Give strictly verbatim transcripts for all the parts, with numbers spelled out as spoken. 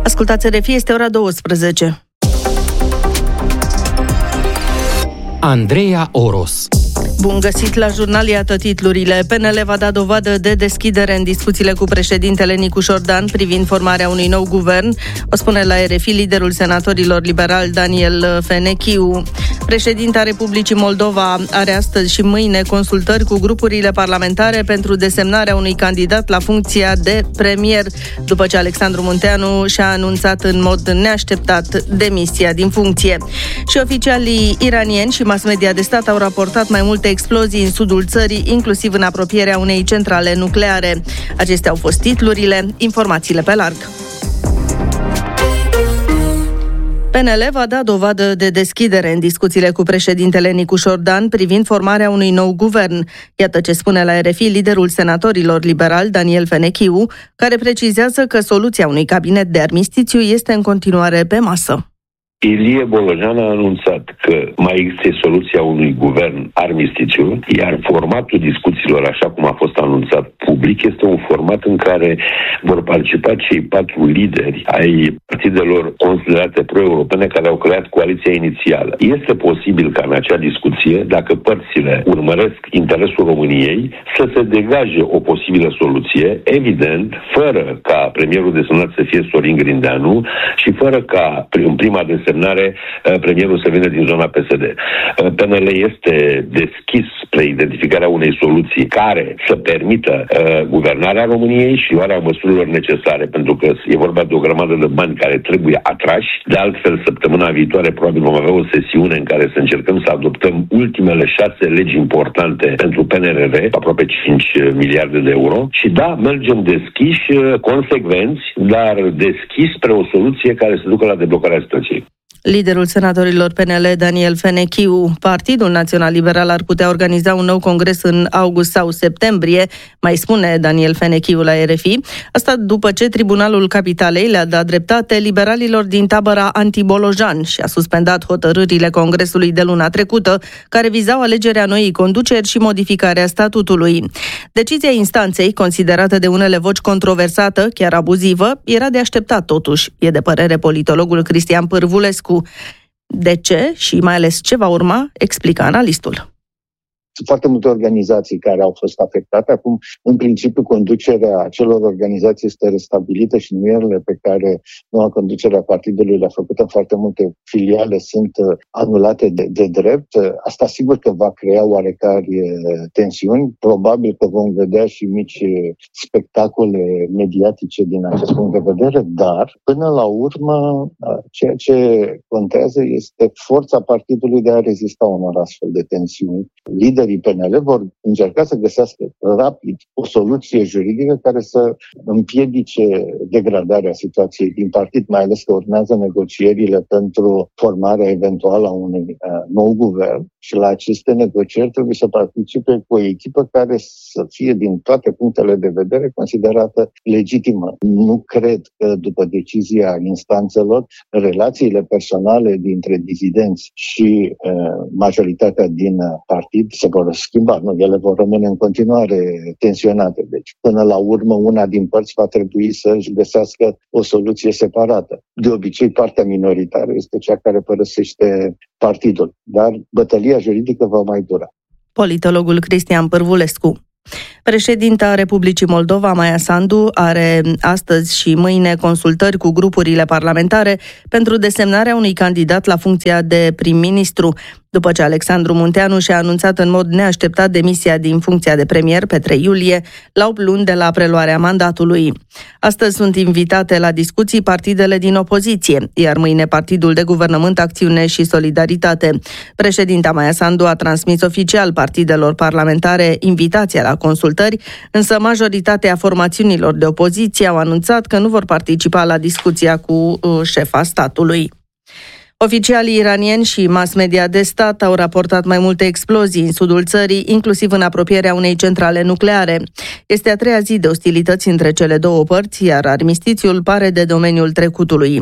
Ascultați R F I, este ora douăsprezece. Andreea Oros. Bun găsit la jurnal, iată titlurile. P N L va da dovadă de deschidere în discuțiile cu președintele Nicu Șordan privind formarea unui nou guvern, o spune la R F I liderul senatorilor liberali Daniel Fenechiu. Președinta Republicii Moldova are astăzi și mâine consultări cu grupurile parlamentare pentru desemnarea unui candidat la funcția de premier, după ce Alexandru Munteanu și-a anunțat în mod neașteptat demisia din funcție. Și oficialii iranieni și mass media de stat au raportat mai multe explozii în sudul țării, inclusiv în apropierea unei centrale nucleare. Acestea au fost titlurile, informațiile pe larg. P N L va da dovadă de deschidere în discuțiile cu președintele Nicu Șordan privind formarea unui nou guvern. Iată ce spune la R F I liderul senatorilor liberali Daniel Fenechiu, care precizează că soluția unui cabinet de armistițiu este în continuare pe masă. Ilie Bolojan a anunțat că mai există soluția unui guvern armistițiu, iar formatul discuțiilor, așa cum a fost anunțat public, este un format în care vor participa cei patru lideri ai partidelor considerate pro-europene care au creat coaliția inițială. Este posibil ca în acea discuție, dacă părțile urmăresc interesul României, să se degaje o posibilă soluție, evident, fără ca premierul desemnat să fie Sorin Grindeanu și fără ca în prima desemnare premierul să vină din zona P S D. P N L este deschis spre identificarea unei soluții care să permită uh, guvernarea României și luarea măsurilor necesare, pentru că e vorba de o grămadă de bani care trebuie atrași. De altfel, săptămâna viitoare probabil vom avea o sesiune în care să încercăm să adoptăm ultimele șase legi importante pentru P N R R, aproape cinci miliarde de euro. Și da, mergem deschiși, consecvenți, dar deschiși spre o soluție care să ducă la deblocarea situației. Liderul senatorilor P N L, Daniel Fenechiu. Partidul Național Liberal ar putea organiza un nou congres în august sau septembrie, mai spune Daniel Fenechiu la R F I. Asta după ce Tribunalul Capitalei le-a dat dreptate liberalilor din tabăra anti-Bolojan și a suspendat hotărârile congresului de luna trecută, care vizau alegerea noii conduceri și modificarea statutului. Decizia instanței, considerată de unele voci controversată, chiar abuzivă, era de așteptat totuși, e de părere politologul Cristian Pârvulescu. De ce și mai ales ce va urma, explică analistul. Sunt foarte multe organizații care au fost afectate. Acum, în principiu, conducerea acelor organizații este restabilită și numierile pe care noua conducere a partidului le-a făcut în foarte multe filiale sunt anulate de, de drept. Asta sigur că va crea oarecare tensiuni. Probabil că vom vedea și mici spectacole mediatice din acest punct de vedere, dar, până la urmă, ceea ce contează este forța partidului de a rezista unor astfel de tensiuni. Liderii P N L vor încerca să găsească rapid o soluție juridică care să împiedice degradarea situației din partid, mai ales că urmează negocierile pentru formarea eventuală a unui uh, nou guvern și la aceste negocieri trebuie să participe cu o echipă care să fie din toate punctele de vedere considerată legitimă. Nu cred că după decizia instanțelor, relațiile personale dintre dizidenți și uh, majoritatea din partid se vor schimba, nu, ele vor rămâne în continuare tensionate. Deci, până la urmă, una din părți va trebui să-și găsească o soluție separată. De obicei, partea minoritară este cea care părăsește partidul, dar bătălia juridică va mai dura. Politologul Cristian Pârvulescu. Președinta Republicii Moldova, Maia Sandu, are astăzi și mâine consultări cu grupurile parlamentare pentru desemnarea unui candidat la funcția de prim-ministru, după ce Alexandru Munteanu și-a anunțat în mod neașteptat demisia din funcția de premier pe trei iulie, la opt luni de la preluarea mandatului. Astăzi sunt invitate la discuții partidele din opoziție, iar mâine Partidul de Guvernământ, Acțiune și Solidaritate. Președinta Maia Sandu a transmis oficial partidelor parlamentare invitația la consultări, însă majoritatea formațiunilor de opoziție au anunțat că nu vor participa la discuția cu șefa statului. Oficialii iranieni și mass media de stat au raportat mai multe explozii în sudul țării, inclusiv în apropierea unei centrale nucleare. Este a treia zi de ostilități între cele două părți, iar armistițiul pare de domeniul trecutului.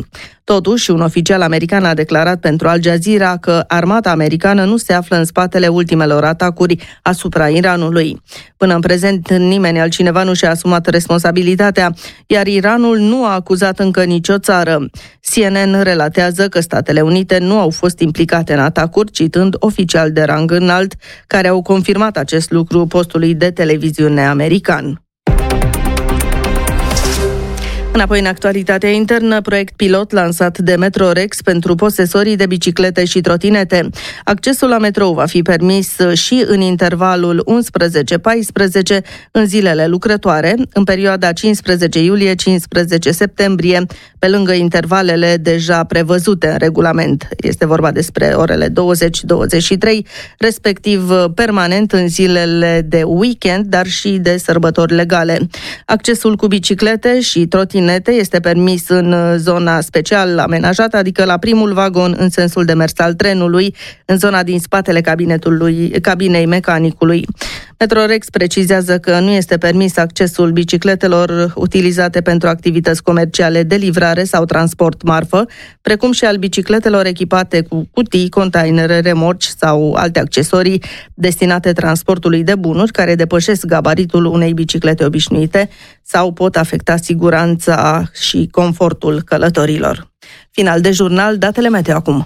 Totuși, un oficial american a declarat pentru Al Jazeera că armata americană nu se află în spatele ultimelor atacuri asupra Iranului. Până în prezent, nimeni altcineva nu și-a asumat responsabilitatea, iar Iranul nu a acuzat încă nicio țară. C N N relatează că Statele Unite nu au fost implicate în atacuri, citând oficiali de rang înalt care au confirmat acest lucru postului de televiziune american. Înapoi în actualitatea internă, proiect pilot lansat de Metrorex pentru posesorii de biciclete și trotinete. Accesul la metrou va fi permis și în intervalul unsprezece paisprezece în zilele lucrătoare, în perioada cincisprezece iulie - cincisprezece septembrie, pe lângă intervalele deja prevăzute în regulament. Este vorba despre orele douăzeci - douăzeci și trei, respectiv permanent în zilele de weekend, dar și de sărbători legale. Accesul cu biciclete și trotinete este permis în zona special amenajată, adică la primul vagon în sensul de mers al trenului, în zona din spatele cabinetului, cabinei mecanicului. Metrorex precizează că nu este permis accesul bicicletelor utilizate pentru activități comerciale de livrare sau transport marfă, precum și al bicicletelor echipate cu cutii, containere, remorci sau alte accesorii destinate transportului de bunuri care depășesc gabaritul unei biciclete obișnuite sau pot afecta siguranța și confortul călătorilor. Final de jurnal, datele meteo acum.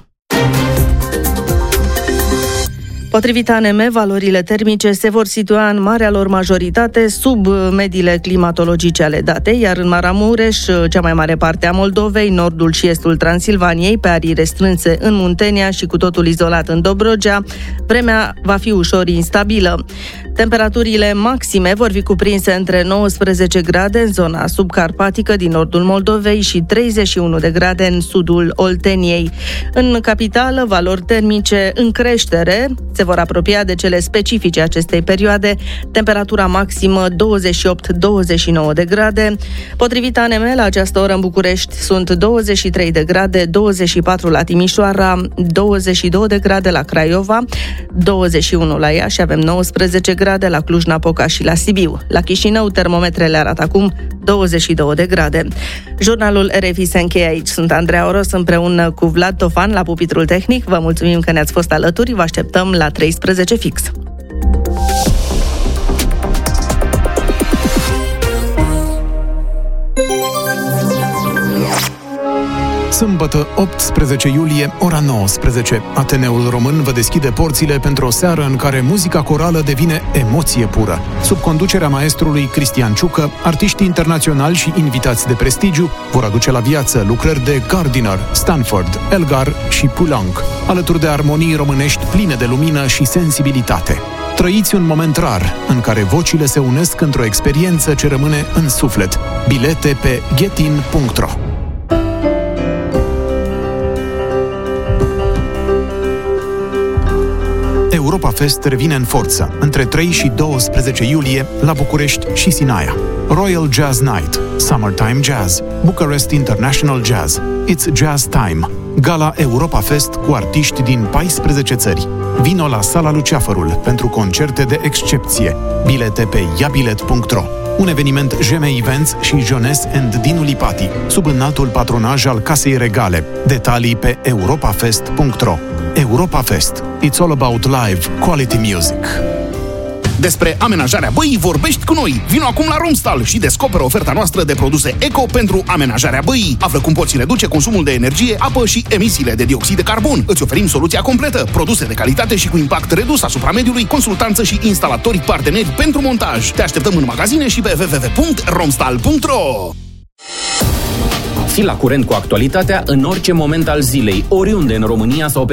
Potrivit A N M, valorile termice se vor situa în marea lor majoritate sub mediile climatologice ale datei, iar în Maramureș, cea mai mare parte a Moldovei, nordul și estul Transilvaniei, pe arii restrânse în Muntenia și cu totul izolat în Dobrogea, vremea va fi ușor instabilă. Temperaturile maxime vor fi cuprinse între nouăsprezece grade în zona subcarpatică din nordul Moldovei și treizeci și unu de grade în sudul Olteniei. În capitală, valori termice în creștere se vor apropia de cele specifice acestei perioade, temperatura maximă douăzeci și opt - douăzeci și nouă de grade. Potrivit A N M, la această oră în București sunt douăzeci și trei de grade, douăzeci și patru la Timișoara, douăzeci și două de grade la Craiova, douăzeci și unu la Iași, avem nouăsprezece grade la Cluj-Napoca și la Sibiu. La Chișinău, termometrele arată acum douăzeci și două de grade. Jurnalul R F I se încheie aici. Sunt Andreea Oros împreună cu Vlad Tofan la pupitrul tehnic. Vă mulțumim că ne-ați fost alături. Vă așteptăm la treisprezece fix. Sâmbătă, optsprezece iulie, ora nouăsprezece. Ateneul Român vă deschide porțile pentru o seară în care muzica corală devine emoție pură. Sub conducerea maestrului Cristian Ciucă, artiștii internaționali și invitați de prestigiu vor aduce la viață lucrări de Gardiner, Stanford, Elgar și Poulenc, alături de armonii românești pline de lumină și sensibilitate. Trăiți un moment rar în care vocile se unesc într-o experiență ce rămâne în suflet. Bilete pe getin punct ro. Europa Fest revine în forță între trei și doisprezece iulie la București și Sinaia. Royal Jazz Night, Summertime Jazz, Bucharest International Jazz, It's Jazz Time, Gala Europa Fest cu artiști din paisprezece țări. Vino la Sala Luceafărul pentru concerte de excepție. Bilete pe iabilet punct ro. Un eveniment J M Events și Jones and Dinu Lipati, sub înaltul patronaj al Casei Regale. Detalii pe europa fest punct ro. Europa Fest. It's all about live quality music. Despre amenajarea băii vorbești cu noi. Vino acum la Romstal și descoperă oferta noastră de produse eco pentru amenajarea băii. Află cum poți reduce consumul de energie, apă și emisiile de dioxid de carbon. Îți oferim soluția completă, produse de calitate și cu impact redus asupra mediului, consultanță și instalatori parteneri pentru montaj. Te așteptăm în magazine și pe w w w punct romstal punct ro. Fii la curent cu actualitatea în orice moment al zilei, oriunde în România sau pe